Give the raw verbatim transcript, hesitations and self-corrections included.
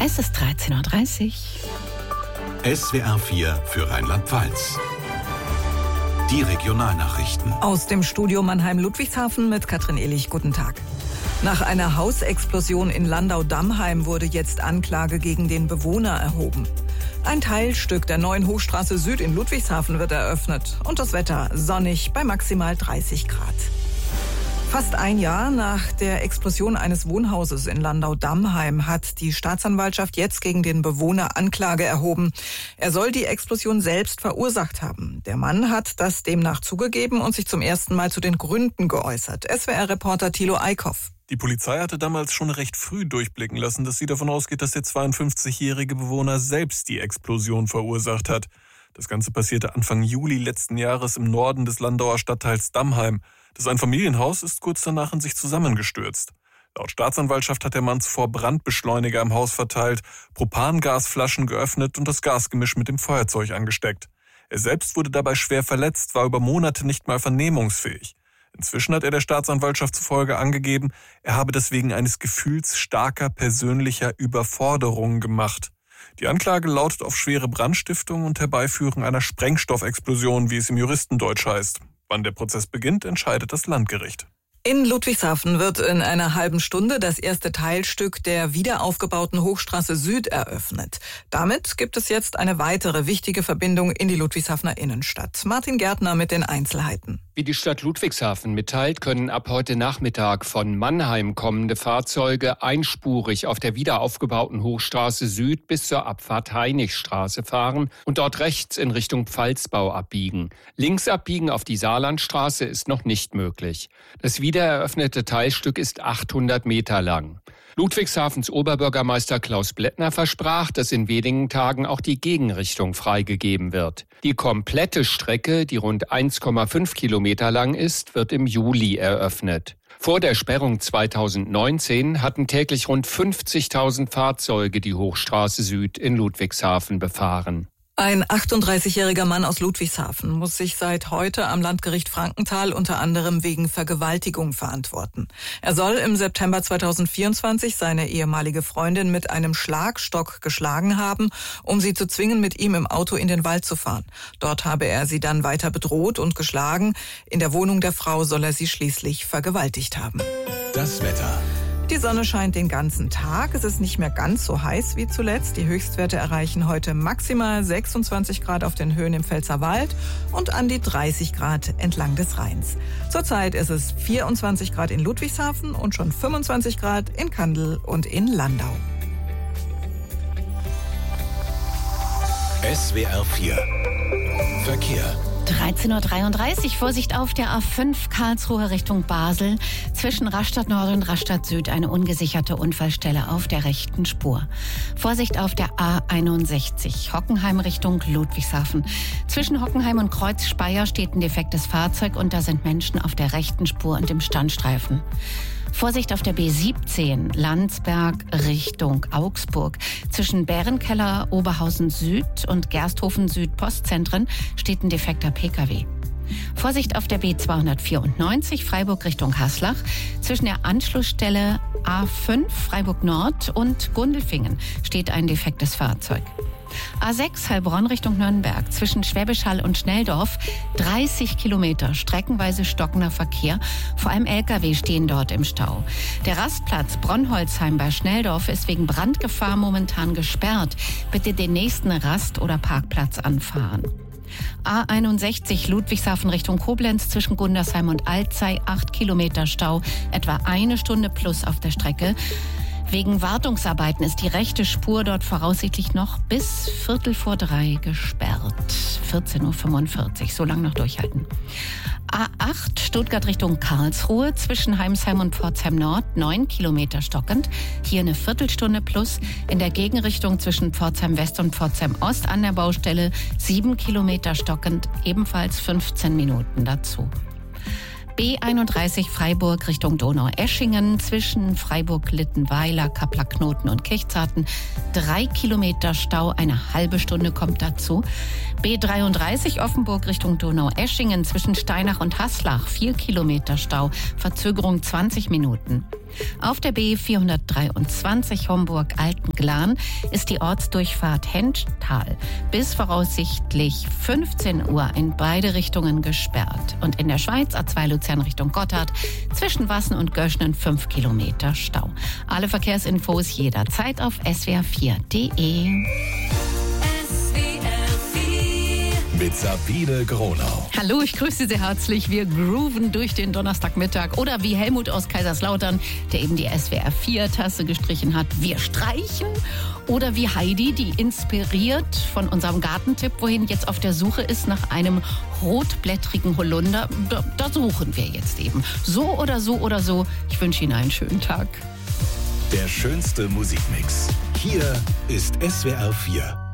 Es ist dreizehn Uhr dreißig. S W R vier für Rheinland-Pfalz. Die Regionalnachrichten. Aus dem Studio Mannheim-Ludwigshafen mit Katrin Ehlich. Guten Tag. Nach einer Hausexplosion in Landau-Dammheim wurde jetzt Anklage gegen den Bewohner erhoben. Ein Teilstück der neuen Hochstraße Süd in Ludwigshafen wird eröffnet. Und das Wetter sonnig bei maximal dreißig Grad. Fast ein Jahr nach der Explosion eines Wohnhauses in Landau-Dammheim hat die Staatsanwaltschaft jetzt gegen den Bewohner Anklage erhoben. Er soll die Explosion selbst verursacht haben. Der Mann hat das demnach zugegeben und sich zum ersten Mal zu den Gründen geäußert. S W R-Reporter Thilo Eickhoff. Die Polizei hatte damals schon recht früh durchblicken lassen, dass sie davon ausgeht, dass der zweiundfünfzigjährige Bewohner selbst die Explosion verursacht hat. Das Ganze passierte Anfang Juli letzten Jahres im Norden des Landauer Stadtteils Dammheim. Das Einfamilienhaus ist kurz danach in sich zusammengestürzt. Laut Staatsanwaltschaft hat der Mann zuvor Brandbeschleuniger im Haus verteilt, Propangasflaschen geöffnet und das Gasgemisch mit dem Feuerzeug angesteckt. Er selbst wurde dabei schwer verletzt, war über Monate nicht mal vernehmungsfähig. Inzwischen hat er der Staatsanwaltschaft zufolge angegeben, er habe das wegen eines Gefühls starker persönlicher Überforderung gemacht. Die Anklage lautet auf schwere Brandstiftung und Herbeiführen einer Sprengstoffexplosion, wie es im Juristendeutsch heißt. Wann der Prozess beginnt, entscheidet das Landgericht. In Ludwigshafen wird in einer halben Stunde das erste Teilstück der wiederaufgebauten Hochstraße Süd eröffnet. Damit gibt es jetzt eine weitere wichtige Verbindung in die Ludwigshafener Innenstadt. Martin Gärtner mit den Einzelheiten. Wie die Stadt Ludwigshafen mitteilt, können ab heute Nachmittag von Mannheim kommende Fahrzeuge einspurig auf der wiederaufgebauten Hochstraße Süd bis zur Abfahrt Heinichstraße fahren und dort rechts in Richtung Pfalzbau abbiegen. Links abbiegen auf die Saarlandstraße ist noch nicht möglich. Das wiedereröffnete Teilstück ist achthundert Meter lang. Ludwigshafens Oberbürgermeister Klaus Blättner versprach, dass in wenigen Tagen auch die Gegenrichtung freigegeben wird. Die komplette Strecke, die rund eins Komma fünf Kilometer lang ist, wird im Juli eröffnet. Vor der Sperrung zweitausendneunzehn hatten täglich rund fünfzigtausend Fahrzeuge die Hochstraße Süd in Ludwigshafen befahren. Ein achtunddreißigjähriger Mann aus Ludwigshafen muss sich seit heute am Landgericht Frankenthal unter anderem wegen Vergewaltigung verantworten. Er soll im September zweitausendvierundzwanzig seine ehemalige Freundin mit einem Schlagstock geschlagen haben, um sie zu zwingen, mit ihm im Auto in den Wald zu fahren. Dort habe er sie dann weiter bedroht und geschlagen. In der Wohnung der Frau soll er sie schließlich vergewaltigt haben. Das Wetter. Die Sonne scheint den ganzen Tag. Es ist nicht mehr ganz so heiß wie zuletzt. Die Höchstwerte erreichen heute maximal sechsundzwanzig Grad auf den Höhen im Pfälzerwald und an die dreißig Grad entlang des Rheins. Zurzeit ist es vierundzwanzig Grad in Ludwigshafen und schon fünfundzwanzig Grad in Kandel und in Landau. S W R vier Verkehr. dreizehn Uhr dreiunddreißig. Vorsicht auf der A fünf Karlsruhe Richtung Basel. Zwischen Rastatt Nord und Rastatt Süd eine ungesicherte Unfallstelle auf der rechten Spur. Vorsicht auf der A einundsechzig Hockenheim Richtung Ludwigshafen. Zwischen Hockenheim und Kreuz Speyer steht ein defektes Fahrzeug und da sind Menschen auf der rechten Spur und im Standstreifen. Vorsicht auf der B siebzehn Landsberg Richtung Augsburg. Zwischen Bärenkeller, Oberhausen Süd und Gersthofen Süd Postzentren steht ein defekter P K W. Vorsicht auf der B zweihundertvierundneunzig Freiburg Richtung Haslach. Zwischen der Anschlussstelle A fünf Freiburg Nord und Gundelfingen steht ein defektes Fahrzeug. A sechs Heilbronn Richtung Nürnberg. Zwischen Schwäbisch Hall und Schnelldorf dreißig Kilometer streckenweise stockender Verkehr. Vor allem L K W stehen dort im Stau. Der Rastplatz Bronholzheim bei Schnelldorf ist wegen Brandgefahr momentan gesperrt. Bitte den nächsten Rast- oder Parkplatz anfahren. A einundsechzig Ludwigshafen Richtung Koblenz zwischen Gundersheim und Alzey acht Kilometer Stau. Etwa eine Stunde plus auf der Strecke. Wegen Wartungsarbeiten ist die rechte Spur dort voraussichtlich noch bis Viertel vor drei gesperrt. vierzehn Uhr fünfundvierzig, so lange noch durchhalten. A acht Stuttgart Richtung Karlsruhe zwischen Heimsheim und Pforzheim Nord neun Kilometer stockend. Hier eine Viertelstunde plus. In der Gegenrichtung zwischen Pforzheim West und Pforzheim Ost an der Baustelle sieben Kilometer stockend, ebenfalls fünfzehn Minuten dazu. B einunddreißig Freiburg Richtung Donaueschingen zwischen Freiburg-Littenweiler, Kappler-Knoten und Kirchzarten. Drei Kilometer Stau, eine halbe Stunde kommt dazu. B dreiunddreißig Offenburg Richtung Donaueschingen zwischen Steinach und Haslach. Vier Kilometer Stau, Verzögerung zwanzig Minuten. Auf der B vierhundertdreiundzwanzig Homburg-Altenglan ist die Ortsdurchfahrt Henttal bis voraussichtlich fünfzehn Uhr in beide Richtungen gesperrt. Und in der Schweiz A zwei Luzern Richtung Gotthard zwischen Wassen und Göschnen fünf Kilometer Stau. Alle Verkehrsinfos jederzeit auf S W R vier punkt de. Mit Sabine Gronau. Hallo, ich grüße Sie sehr herzlich. Wir grooven durch den Donnerstagmittag. Oder wie Helmut aus Kaiserslautern, der eben die S W R vier Tasse gestrichen hat, wir streichen. Oder wie Heidi, die inspiriert von unserem Gartentipp, wohin jetzt auf der Suche ist nach einem rotblättrigen Holunder. Da, da suchen wir jetzt eben. So oder so oder so. Ich wünsche Ihnen einen schönen Tag. Der schönste Musikmix. Hier ist S W R vier.